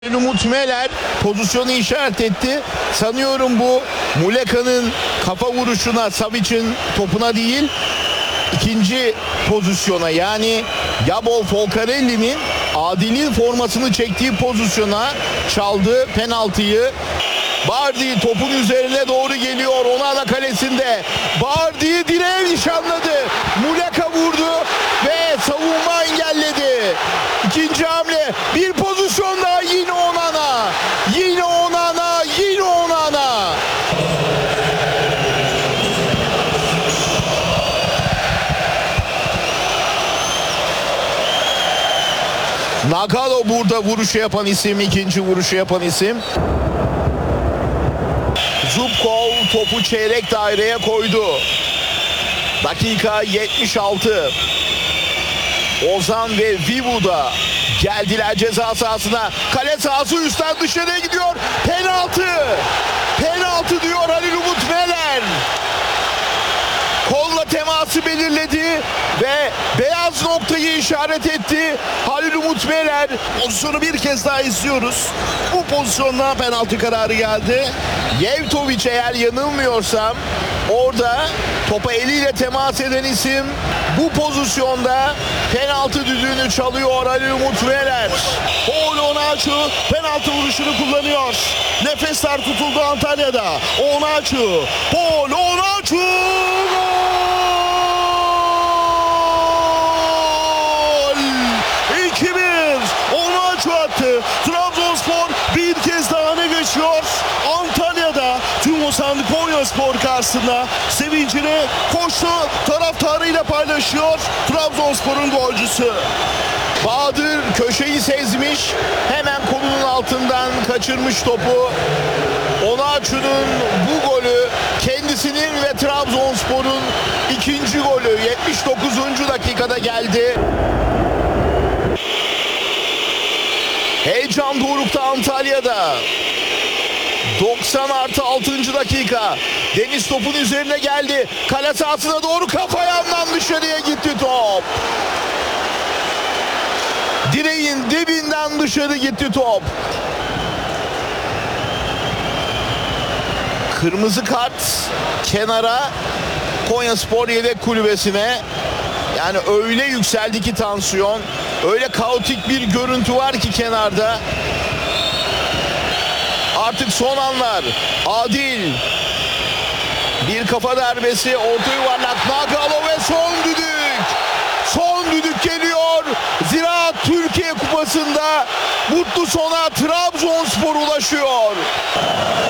Umut Meler pozisyonu işaret etti. Sanıyorum bu Muleka'nın kafa vuruşuna, Savic'in topuna değil, ikinci pozisyona, yani Yabol Folcarelli'nin Adil'in formasını çektiği pozisyona çaldı penaltıyı. Bardi topun üzerine doğru geliyor. Onana kalesinde. Bardi direğe nişanladı. Muleka vurdu ve savunma engelledi. İkinci hamle. Bir pozisyon daha, yine Onana. Yine Onana. Yine Onana. Nagalo burada vuruşu yapan isim, ikinci vuruşu yapan isim. Zubkov topu çeyrek daireye koydu. Dakika 76. Ozan ve Vivu'da geldiler ceza sahasına. Kale sahası üstten dışarıya gidiyor. Penaltı. Penaltı diyor Halil Umut Meler. Kolla teması belirledi ve beyaz noktayı işaret etti Halil Umut Meler. Pozisyonu bir kez daha izliyoruz. Bu pozisyonda penaltı kararı geldi. Yevtovic, eğer yanılmıyorsam, orada topa eliyle temas eden isim. Bu pozisyonda penaltı düdüğünü çalıyor Halil Umut Meler. Paul Onaçu penaltı vuruşunu kullanıyor. Nefesler tutuldu Antalya'da. Onaçu, Paul Onaçu! Gol! 2-1. Onaçu attı. Trabzonspor bir kez daha öne geçiyor. Antalya'da tüm Osanlı Konyaspor karşısında sevincini koştu taraftarıyla paylaşıyor Trabzonspor'un golcüsü. Bahadır köşeyi sezmiş, hemen kolunun altından kaçırmış topu. Onaçu'nun bu golü kendisinin ve Trabzonspor'un ikinci golü 79. dakikada geldi. Heyecan dorukta Antalya'da. 90+6. dakika. Deniz topun üzerine geldi. Kale sahasına doğru kafa yandan dışarıya gitti top. Direğin dibinden dışarı gitti top. Kırmızı kart kenara, Konyaspor yedek kulübesine. Yani öyle yükseldi ki tansiyon. Öyle kaotik bir görüntü var ki kenarda. Artık son anlar. Adil. Bir kafa darbesi, orta yuvarlak, Nagalo ve son düdük. Son düdük geliyor. Ziraat Türkiye Kupası'nda mutlu sona Trabzonspor ulaşıyor.